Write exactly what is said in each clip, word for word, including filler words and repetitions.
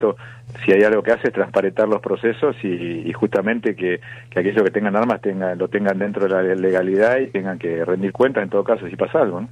si hay algo que hace es transparentar los procesos y, y justamente que, que aquellos que tengan armas tengan, lo tengan dentro de la legalidad y tengan que rendir cuentas en todo caso si pasa algo, ¿no?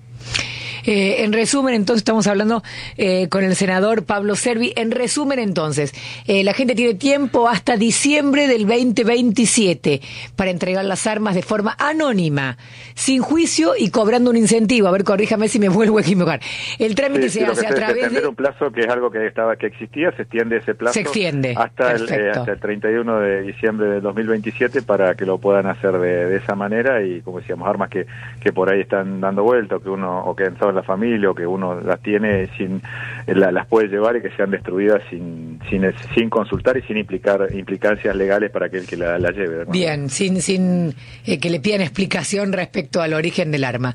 Eh, en resumen, entonces, estamos hablando eh, con el senador Pablo Cervi. En resumen, entonces, eh, la gente tiene tiempo hasta diciembre del veinte veintisiete para entregar las armas de forma anónima, sin juicio y cobrando un incentivo. A ver, corríjame si me vuelvo a equivocar. El trámite sí, se sí, hace a través de... un plazo que es algo que estaba que existía, se extiende ese plazo. Se extiende. Hasta el, eh, hasta el treinta y uno de diciembre del dos mil veintisiete para que lo puedan hacer de, de esa manera y, como decíamos, armas que, que por ahí están dando vuelta o que uno o que han estado en la familia o que uno las tiene sin la, las puede llevar y que sean destruidas sin sin sin consultar y sin implicar implicancias legales para aquel que la, la lleve. Bien, sin sin eh, que le pidan explicación respecto al origen del arma.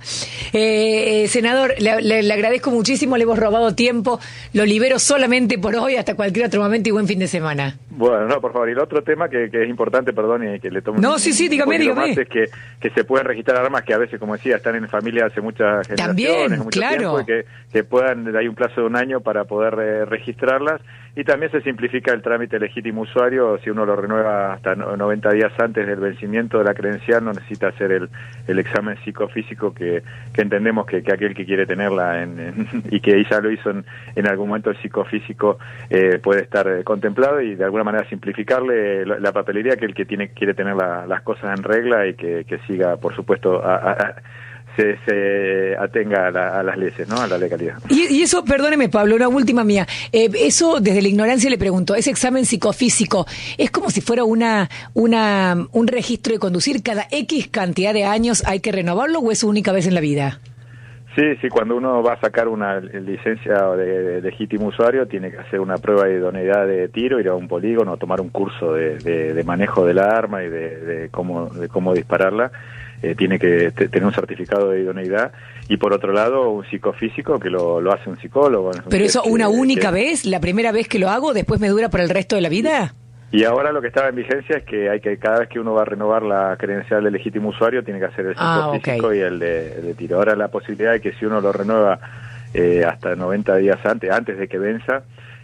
Eh, eh, senador, le, le, le agradezco muchísimo, le hemos robado tiempo, lo libero solamente por hoy hasta cualquier otro momento y buen fin de semana. Bueno, no, por favor, y el otro tema que, que es importante, perdón, y que le tomo no, un, sí, sí, un dígame, dígame. más, es que, que se pueden registrar armas que a veces, como decía, están en familia hace muchas generaciones, También, mucho claro. tiempo, y que, que puedan, hay un plazo de un año para poder eh, registrarlas, y también se simplifica el trámite legítimo usuario, si uno lo renueva hasta noventa días antes del vencimiento de la credencial, no necesita hacer el, el examen psicofísico que, que entendemos que, que aquel que quiere tenerla en, en, y que ya lo hizo en, en algún momento el psicofísico eh, puede estar eh, contemplado y de alguna manera simplificarle la, la papelería que el que tiene quiere tener la, las cosas en regla y que, que siga, por supuesto, a, a, a Se, se atenga a, la, a las leyes, ¿no? A la legalidad. Y, y eso, perdóneme, Pablo, una última mía. Eh, eso, desde la ignorancia le pregunto, ese examen psicofísico, ¿es como si fuera una, una un registro de conducir? ¿Cada X cantidad de años hay que renovarlo o es única vez en la vida? Sí, sí, cuando uno va a sacar una licencia de, de legítimo usuario, tiene que hacer una prueba de idoneidad de tiro, ir a un polígono, tomar un curso de, de, de manejo de la arma y de, de cómo de cómo dispararla. Eh, tiene que t- tener un certificado de idoneidad y por otro lado un psicofísico que lo, lo hace un psicólogo. ¿Pero eso que, una única que, vez? ¿La primera vez que lo hago después me dura para el resto de la vida? Y ahora lo que está en vigencia es que hay que cada vez que uno va a renovar la credencial de legítimo usuario tiene que hacer el psicofísico ah, okay. y el de, el de tiro. Ahora la posibilidad de que si uno lo renueva eh, hasta noventa días antes, antes de que venza,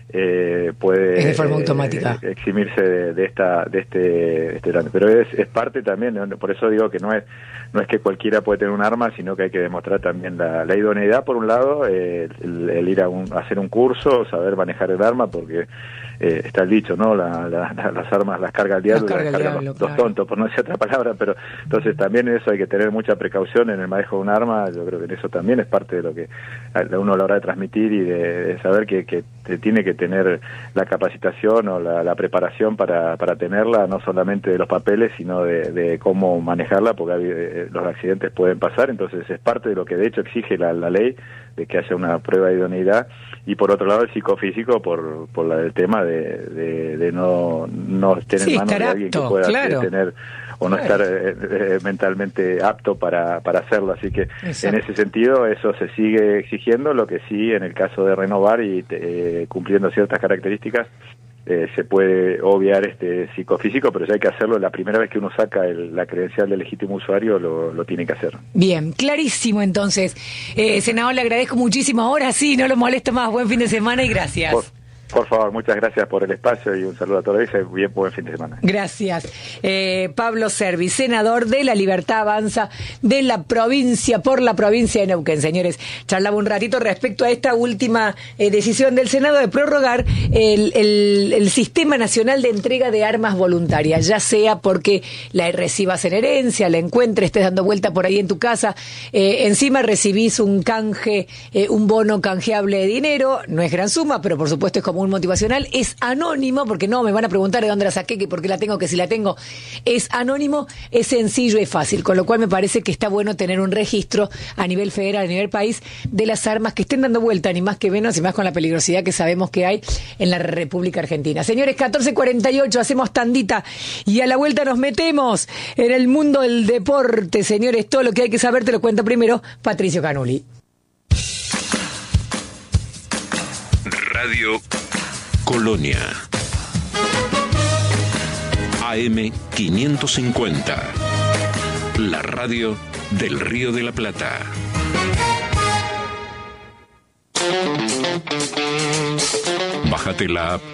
Eh, puede es de forma automática. eh, eximirse de, de esta de este este pero es, es parte también, ¿no? Por eso digo que no es no es que cualquiera puede tener un arma, sino que hay que demostrar también la, la idoneidad por un lado, eh, el, el ir a, un, a hacer un curso, saber manejar el arma, porque eh, está el dicho, ¿no? La, la, la, las armas las carga el diablo, las cargan diablo, los, claro. los tontos, por no decir otra palabra, pero entonces también en eso hay que tener mucha precaución en el manejo de un arma. Yo creo que en eso también es parte de lo que uno a la hora de transmitir y de, de saber que, que te tiene que tener la capacitación o la, la preparación para, para tenerla, no solamente de los papeles, sino de, de cómo manejarla, porque eh, los accidentes pueden pasar, entonces es parte de lo que de hecho exige la, la ley, de que haya una prueba de idoneidad, y por otro lado el psicofísico por, por la del tema de, de, de no, no tener sí, en manos de alguien apto, que pueda claro. tener o no claro. estar eh, eh, mentalmente apto para, para hacerlo, así que exacto. En ese sentido eso se sigue exigiendo, lo que sí en el caso de renovar y eh, cumpliendo ciertas características eh, se puede obviar este psicofísico, pero ya hay que hacerlo la primera vez que uno saca el, la credencial de legítimo usuario, lo, lo tiene que hacer. Bien, clarísimo entonces. Eh, senador, le agradezco muchísimo, ahora sí, no lo molesto más, buen fin de semana y gracias. Por, Por favor, muchas gracias por el espacio y un saludo a todos y bien buen fin de semana. Gracias. Eh, Pablo Cervi, senador de La Libertad Avanza de la provincia, por la provincia de Neuquén. Señores, charlaba un ratito respecto a esta última eh, decisión del Senado de prorrogar el, el, el Sistema Nacional de Entrega de Armas Voluntarias, ya sea porque la recibas en herencia, la encuentres, estés dando vuelta por ahí en tu casa, eh, encima recibís un canje, eh, un bono canjeable de dinero, no es gran suma, pero por supuesto es como un motivacional, es anónimo, porque no me van a preguntar de dónde la saqué, que por qué la tengo, que si la tengo, es anónimo, es sencillo y fácil, con lo cual me parece que está bueno tener un registro a nivel federal, a nivel país, de las armas que estén dando vuelta, ni más que menos, y más con la peligrosidad que sabemos que hay en la República Argentina. Señores, catorce cuarenta y ocho, hacemos tandita, y a la vuelta nos metemos en el mundo del deporte, señores, todo lo que hay que saber te lo cuenta primero Patricio Canuli. Radio Colonia A M quinientos cincuenta, la radio del Río de la Plata. Bájate la app